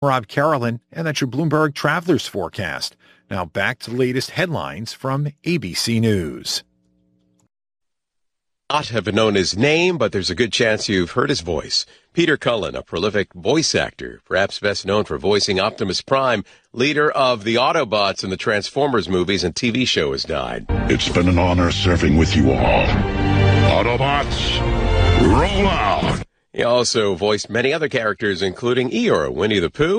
Rob Carolyn, and that's your Bloomberg Travelers Forecast. Now back to the latest headlines from ABC News. Not have known his name, but there's a good chance you've heard his voice. Peter Cullen, a prolific voice actor, perhaps best known for voicing Optimus Prime, leader of the Autobots in the Transformers movies and TV show, has died. It's been an honor serving with you all. Autobots, roll out! He also voiced many other characters, including Eeyore, Winnie the Pooh,